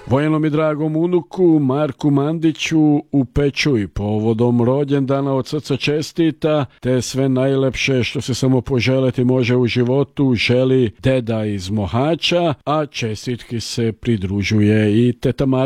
Vojenom i dragom unuku Marku Mandiću u Pečuj povodom rođendana od srca čestita, te sve najlepše što se samo poželiti može u životu želi deda iz Mohača, a čestitki se pridružuje i teta Marka